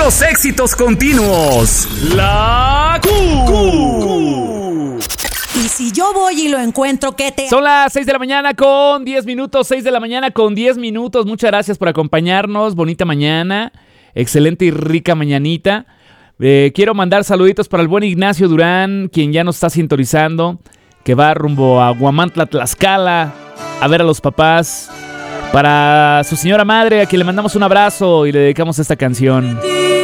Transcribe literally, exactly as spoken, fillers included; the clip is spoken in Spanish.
Puros éxitos continuos. La Q. Y si yo voy y lo encuentro, ¿qué te...? Son las seis de la mañana con diez minutos, seis de la mañana con diez minutos. Muchas gracias por acompañarnos. Bonita mañana, excelente y rica mañanita. Eh, quiero mandar saluditos para el buen Ignacio Durán, quien ya nos está sintonizando, que va rumbo a Huamantla, Tlaxcala, a ver a los papás. Para su señora madre, a quien le mandamos un abrazo y le dedicamos esta canción.